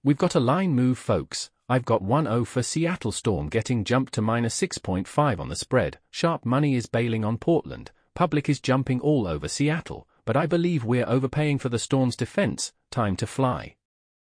We've got a line move, folks. I've got 1-0 for Seattle Storm getting jumped to -6.5 on the spread. Sharp money is bailing on Portland. Public is jumping all over Seattle, but I believe we're overpaying for the Storm's defense. Time to fly.